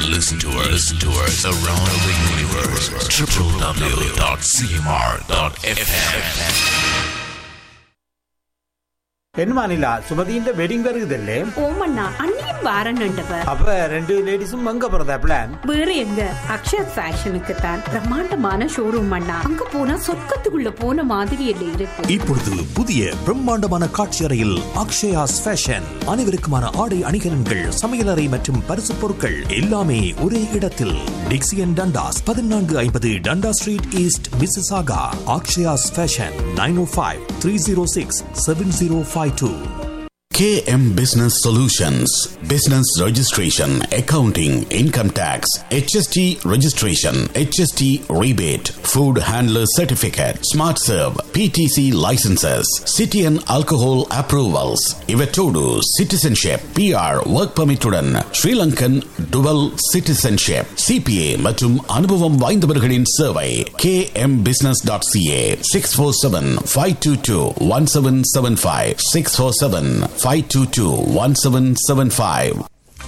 listen to us around the universe. www.cmr.fm. என்னமா நிலா சுமதியின் wedding வருகுதல்லே? ஓமண்ணா அண்ணியும் வாரன்னுண்டவ. அப்ப ரெண்டு லேடிஸும் அங்க போறதா பிளான்? வேற எங்க? அக்ஷயா ஃபேஷனுக்கு தான் பிரம்மாண்டமான ஷோரூம் அண்ணா. அங்க போனா சொர்க்கத்துக்குள்ள போன மாதிரி இல்ல இருக்கு. இப்பொழுது புதிய பிரம்மாண்டமான காட்சியறையில் அக்ஷயாஸ் ஃபேஷன். அனைவருக்குமான ஆடை அணிகலன்கள், சமையலறை மற்றும் பரிசு பொருட்கள் எல்லாமே ஒரே இடத்தில். டிக்சியன் Dundas 1450 டண்டா street east, Mississauga. Akshaya's fashion 905-306-7052. KM Business Solutions, Business Registration, Accounting, Income Tax, HST Registration, HST Rebate, Food Handler Certificate, Smart Serve, PTC Licenses, City and Alcohol Approvals, Ivetodu, Citizenship, PR, Work Permit உடன் Sri Lankan Dual Citizenship, CPA மற்றும் அனுபவம் வாய்ந்தவர்களின் சேவை. kmbusiness.ca 647-522-1775 647-522-1775.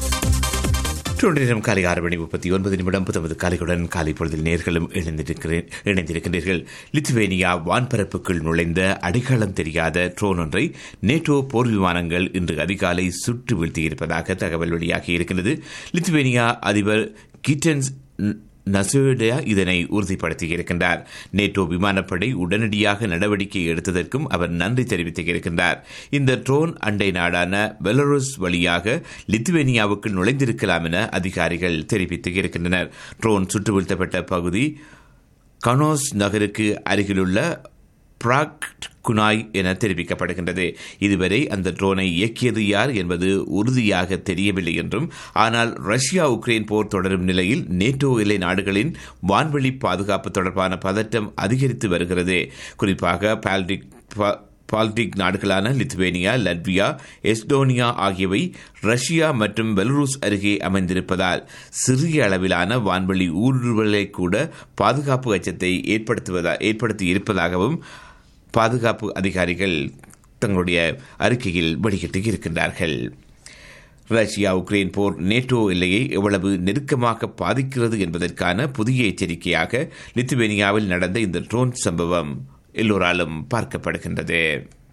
காலை 6:39 புத்தமது காலையுடன் காலை பொழுதில் நேர்களும் இணைந்திருக்கின்றீர்கள். Lithuania வான்பரப்புக்குள் நுழைந்த அடையாளம் தெரியாத ட்ரோன் ஒன்றை நேட்டோ போர் விமானங்கள் இன்று அதிகாலை சுட்டு வீழ்த்தியிருப்பதாக தகவல் வெளியாகி இருக்கின்றது. லித்துவேனியா அதிபர் கிட்டன்ஸ் நசோடா இதனை உறுதிப்படுத்தியிருக்கின்றார். நேட்டோ விமானப்படை உடனடியாக நடவடிக்கை எடுத்ததற்கும் அவர் நன்றி தெரிவித்திருக்கின்றார். இந்த ட்ரோன் அண்டை நாடான பெலருஸ் வழியாக லித்துவேனியாவுக்கு நுழைந்திருக்கலாம் என அதிகாரிகள் தெரிவித்திருக்கின்றனர். ட்ரோன் சுட்டு வீழ்த்தப்பட்ட பகுதி கனோஸ் நகருக்கு அருகிலுள்ள பிராக் குனாய் என தெரிவிக்கப்படுகின்றது. இதுவரை அந்த ட்ரோனை இயக்கியது யார் என்பது உறுதியாக தெரியவில்லை என்றும், ஆனால் ரஷ்யா உக்ரைன் போர் தொடரும் நிலையில் நேட்டோ எல்லை நாடுகளின் வான்வெளி பாதுகாப்பு தொடர்பான பதட்டம் அதிகரித்து வருகிறது. குறிப்பாக பால்டிக் நாடுகளான லித்துவேனியா, லட்வியா, எஸ்டோனியா ஆகியவை ரஷ்யா மற்றும் பெலருஸ் அருகே அமைந்திருப்பதால் சிறிய அளவிலான வான்வெளி ஊடுருவலை கூட பாதுகாப்பு அச்சத்தை ஏற்படுத்தி இருப்பதாகவும் பாதுகாப்பு அதிகாரிகள் தங்களுடைய அறிக்கையில் வெளியிட்டு இருக்கின்றார்கள். ரஷ்யா உக்ரைன் போர் நேட்டோ எல்லையை எவ்வளவு நெருக்கமாக பாதிக்கிறது என்பதற்கான புதிய எச்சரிக்கையாக லித்துவேனியாவில் நடந்த இந்த ட்ரோன் சம்பவம் எல்லோராலும் பார்க்கப்படுகின்றது.